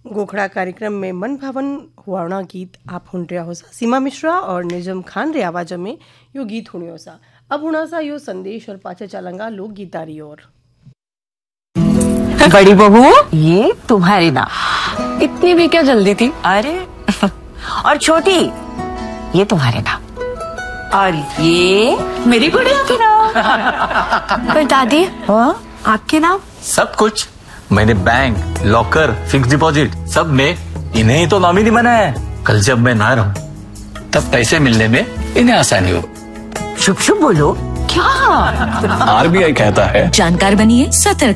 गोखड़ा कार्यक्रम में मन भावन हुआवना गीत आप हुन रहा हो सा सीमा मिश्रा और निजम खान रे आवाज में यो गीत हुणियो सा। अब हुणा सा यो संदेश और पाचा चालंगा लोक गीतारी और बड़ी बहू ये तुम्हारी नाम। इतनी भी क्या जल्दी थी? अरे और छोटी ये तुम्हारे नाम और ये मेरी गुड़िया के नाम। पर दादी हाँ आपके नाम? सब कुछ मैंने बैंक, लॉकर, फिक्स डिपॉजिट सब में इन्हें ही तो नॉमिनी बनाया है। कल जब मैं ना रहूं तब पैसे मिलने में इन्हें आसानी हो। शुभ शुभ बोलो। क्या? आरबीआई कहता है जानकार बनिए, सतर्क